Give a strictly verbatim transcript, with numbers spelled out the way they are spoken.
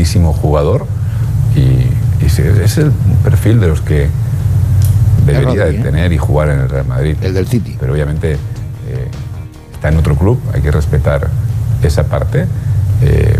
grandísimo jugador y, y sí, es el perfil de los que debería Rodri, de ¿eh? tener y jugar en el Real Madrid. El del City. Pero obviamente eh, está en otro club, hay que respetar esa parte. Eh,